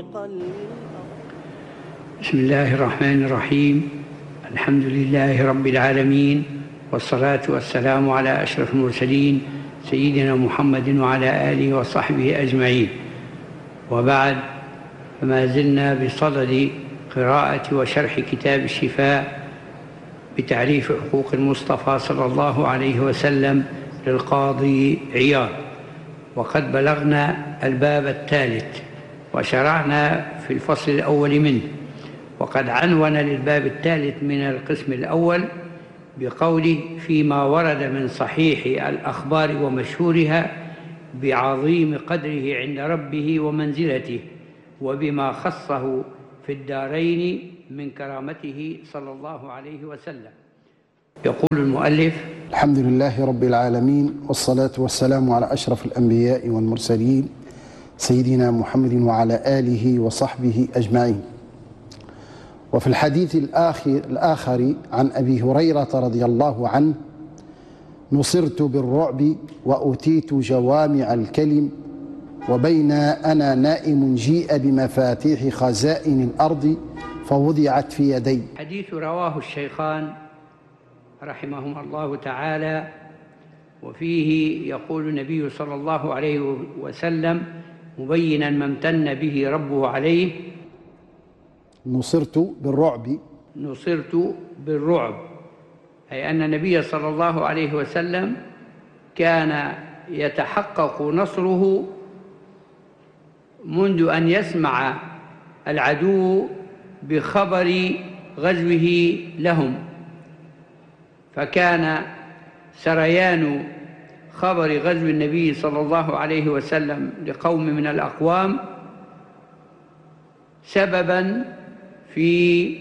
بسم الله الرحمن الرحيم. الحمد لله رب العالمين، والصلاة والسلام على أشرف المرسلين سيدنا محمد وعلى آله وصحبه أجمعين، وبعد، فما زلنا بصدد قراءة وشرح كتاب الشفاء بتعريف حقوق المصطفى صلى الله عليه وسلم للقاضي عياض، وقد بلغنا الباب الثالث وشرعنا في الفصل الأول منه، وقد عنون للباب الثالث من القسم الأول بقوله: فيما ورد من صحيح الأخبار ومشهورها بعظيم قدره عند ربه ومنزلته، وبما خصه في الدارين من كرامته صلى الله عليه وسلم. يقول المؤلف: الحمد لله رب العالمين، والصلاة والسلام على أشرف الأنبياء والمرسلين سيدنا محمد وعلى آله وصحبه أجمعين. وفي الحديث الآخر عن أبي هريرة رضي الله عنه: نصرت بالرعب وأتيت جوامع الكلم، وبين أنا نائم جيء بمفاتيح خزائن الأرض فوضعت في يدي. حديث رواه الشيخان رحمهما الله تعالى، وفيه يقول النبي صلى الله عليه وسلم مبينا ما امتن به ربه عليه: نصرت بالرعب، أي أن النبي صلى الله عليه وسلم كان يتحقق نصره منذ أن يسمع العدو بخبر غزوه لهم، فكان سريان خبر غزو النبي صلى الله عليه وسلم لقوم من الأقوام سبباً في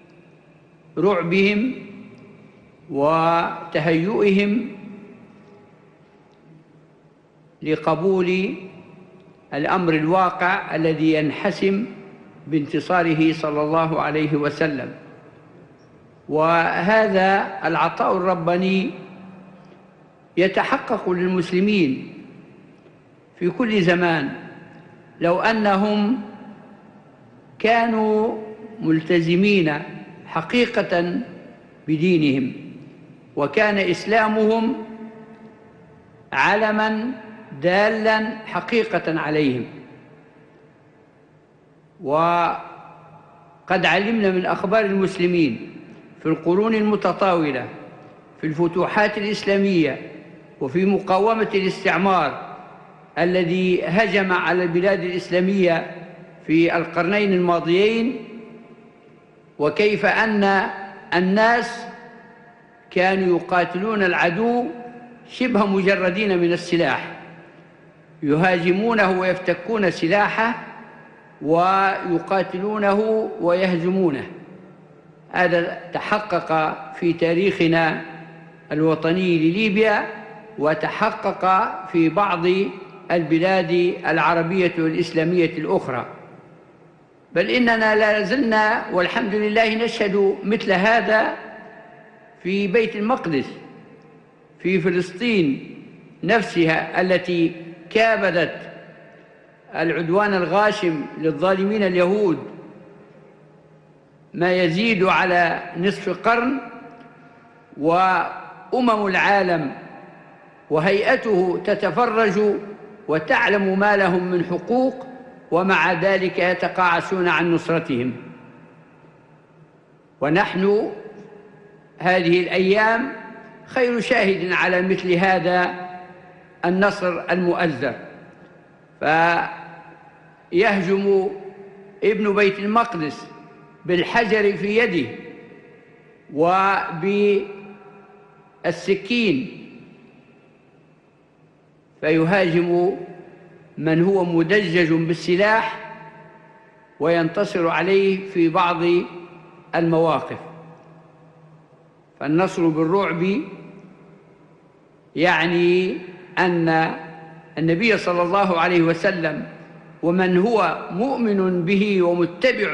رعبهم وتهيئهم لقبول الأمر الواقع الذي ينحسم بانتصاره صلى الله عليه وسلم. وهذا العطاء الرباني يتحقق للمسلمين في كل زمان لو أنهم كانوا ملتزمين حقيقة بدينهم، وكان إسلامهم علما دالا حقيقة عليهم. وقد علمنا من أخبار المسلمين في القرون المتطاولة في الفتوحات الإسلامية وفي مقاومة الاستعمار الذي هجم على البلاد الإسلامية في القرنين الماضيين، وكيف أن الناس كانوا يقاتلون العدو شبه مجردين من السلاح، يهاجمونه ويفتكون سلاحه ويقاتلونه ويهزمونه. هذا تحقق في تاريخنا الوطني لليبيا، وتحقق في بعض البلاد العربية والإسلامية الأخرى، بل إننا لا زلنا والحمد لله نشهد مثل هذا في بيت المقدس في فلسطين نفسها، التي كابدت العدوان الغاشم للظالمين اليهود ما يزيد على نصف قرن، وأمم العالم وهيئته تتفرج وتعلم ما لهم من حقوق، ومع ذلك يتقاعسون عن نصرتهم. ونحن هذه الأيام خير شاهد على مثل هذا النصر المؤزر، فيهجم ابن بيت المقدس بالحجر في يده وبالسكين، فيهاجم من هو مدجج بالسلاح وينتصر عليه في بعض المواقف. فالنصر بالرعب يعني أن النبي صلى الله عليه وسلم ومن هو مؤمن به ومتبع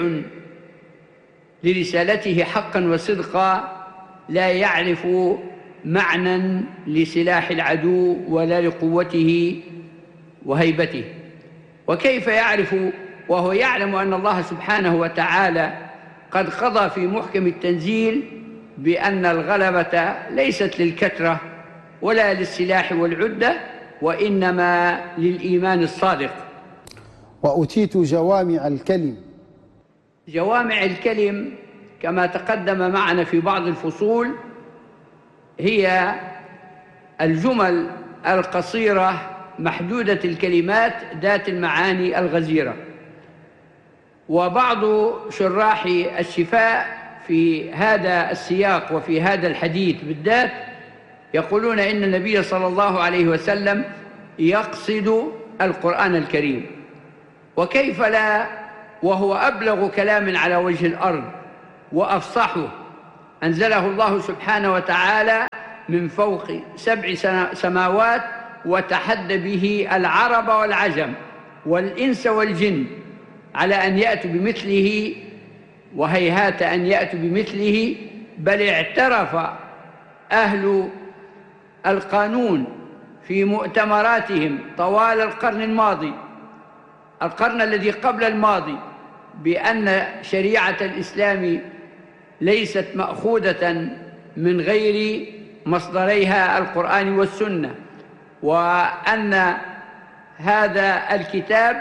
لرسالته حقا وصدقا لا يعرف معنى لسلاح العدو ولا لقوته وهيبته. وكيف يعرف وهو يعلم أن الله سبحانه وتعالى قد قضى في محكم التنزيل بأن الغلبة ليست للكثرة ولا للسلاح والعدة، وإنما للإيمان الصادق. وأتيت جوامع الكلم. جوامع الكلم كما تقدم معنا في بعض الفصول هي الجمل القصيرة محدودة الكلمات ذات المعاني الغزيرة. وبعض شراح الشفاء في هذا السياق وفي هذا الحديث بالذات يقولون إن النبي صلى الله عليه وسلم يقصد القرآن الكريم، وكيف لا وهو أبلغ كلام على وجه الأرض وأفصحه، أنزله الله سبحانه وتعالى من فوق 7 سماوات وتحدى به العرب والعجم والإنس والجن على أن يأتوا بمثله، وهيهات أن يأتوا بمثله، بل اعترف أهل القانون في مؤتمراتهم طوال القرن الماضي، القرن الذي قبل الماضي، بأن شريعة الإسلام ليست مأخوذة من غير مصدريها القرآن والسنة، وأن هذا الكتاب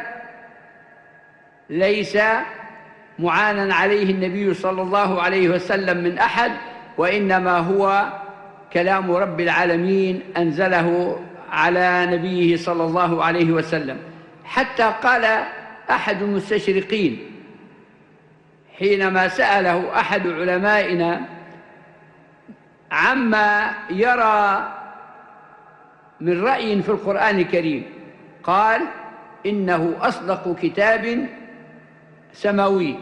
ليس معانا عليه النبي صلى الله عليه وسلم من أحد، وإنما هو كلام رب العالمين أنزله على نبيه صلى الله عليه وسلم. حتى قال أحد المستشرقين حينما سأله أحد علمائنا عما يرى من رأي في القرآن الكريم، قال إنه أصدق كتاب سماوي.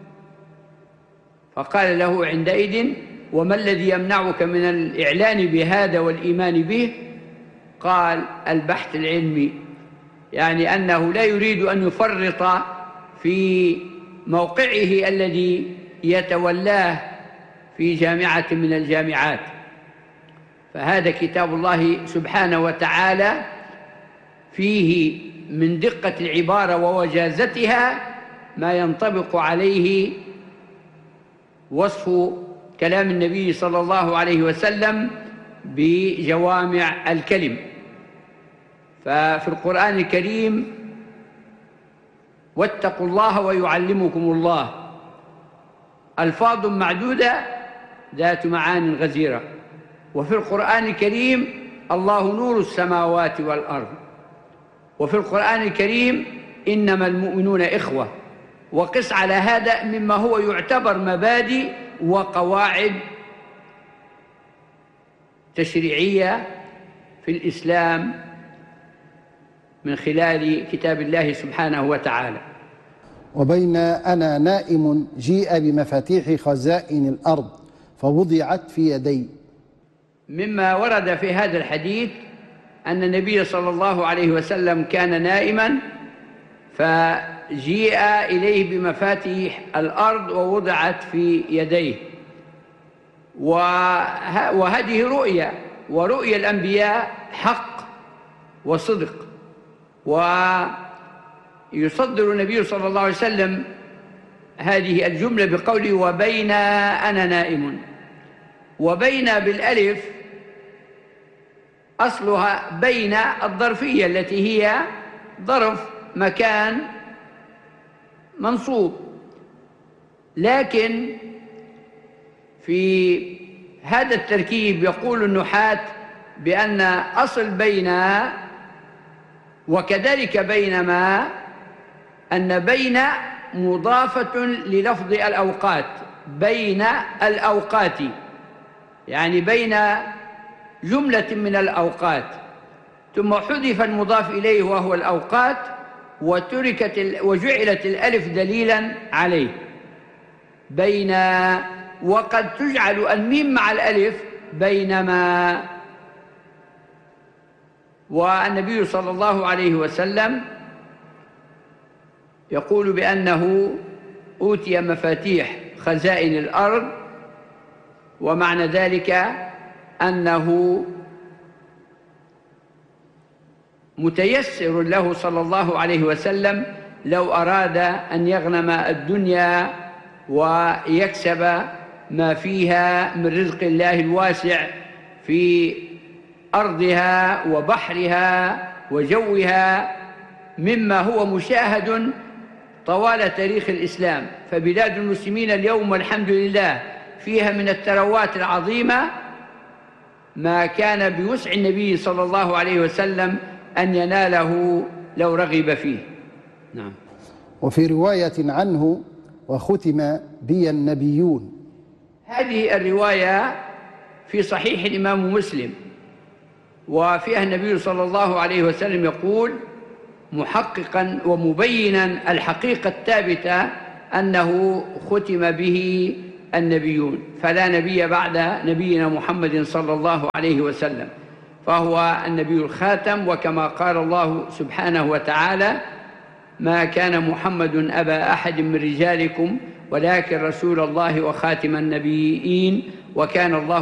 فقال له عندئذ: وما الذي يمنعك من الإعلان بهذا والإيمان به؟ قال: البحث العلمي، يعني أنه لا يريد أن يفرط في موقعه الذي يتولاه في جامعة من الجامعات. فهذا كتاب الله سبحانه وتعالى فيه من دقة العبارة ووجازتها ما ينطبق عليه وصف كلام النبي صلى الله عليه وسلم بجوامع الكلم. ففي القرآن الكريم: واتقوا الله ويعلمكم الله، ألفاظ معدودة ذات معان غزيرة. وفي القرآن الكريم: الله نور السماوات والأرض. وفي القرآن الكريم: إنما المؤمنون إخوة. وقس على هذا مما هو يعتبر مبادئ وقواعد تشريعية في الإسلام من خلال كتاب الله سبحانه وتعالى. وبين أنا نائم جيء بمفاتيح خزائن الأرض فوضعت في يدي. مما ورد في هذا الحديث أن النبي صلى الله عليه وسلم كان نائما فجيء إليه بمفاتيح الأرض ووضعت في يديه. وهذه رؤيا، ورؤيا الأنبياء حق وصدق. ويصدر النبي صلى الله عليه وسلم هذه الجملة بقوله: وبين أنا نائم. وبين بالألف أصلها بين الظرفية التي هي ظرف مكان منصوب، لكن في هذا التركيب يقول النحاة بأن أصل بين وكذلك بينما أن بين مضافة للفظ الأوقات، بين الأوقات، يعني بين جملة من الأوقات، ثم حذف المضاف إليه وهو الأوقات وجعلت الألف دليلا عليه بين. وقد تجعل الميم مع الألف بينما. والنبي صلى الله عليه وسلم يقول بأنه أوتي مفاتيح خزائن الأرض، ومعنى ذلك أنه متيسر له صلى الله عليه وسلم لو أراد أن يغنم الدنيا ويكسب ما فيها من رزق الله الواسع في أرضها وبحرها وجوها، مما هو مشاهد طوال تاريخ الإسلام. فبلاد المسلمين اليوم والحمد لله فيها من الثروات العظيمة ما كان بوسع النبي صلى الله عليه وسلم أن يناله لو رغب فيه. نعم. وفي رواية عنه: وختم بي النبيون. هذه الرواية في صحيح الإمام مسلم، وفيها النبي صلى الله عليه وسلم يقول محققا ومبينا الحقيقة الثابتة أنه ختم به النبيون، فلا نبي بعد نبينا محمد صلى الله عليه وسلم، فهو النبي الخاتم. وكما قال الله سبحانه وتعالى: ما كان محمد أبا أحد من رجالكم ولكن رسول الله وخاتم النبيين وكان الله